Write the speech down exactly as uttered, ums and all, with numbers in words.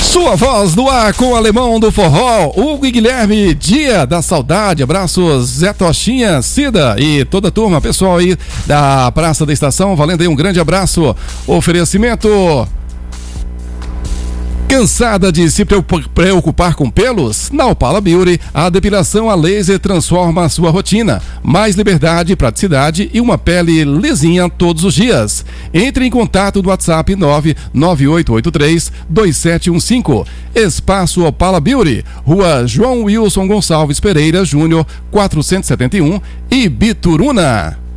Sua voz no ar com o alemão do forró, Hugo e Guilherme, dia da saudade. Abraços, Zé Tochinha, Cida e toda a turma, pessoal aí da Praça da Estação, valendo aí um grande abraço. Oferecimento... Cansada de se preocupar com pelos? Na Opala Beauty, a depilação a laser transforma a sua rotina. Mais liberdade, praticidade e uma pele lisinha todos os dias. Entre em contato no WhatsApp nove nove oito oito três dois sete um cinco. Espaço Opala Beauty, Rua João Wilson Gonçalves Pereira Júnior, quatrocentos e setenta e um, Ibituruna.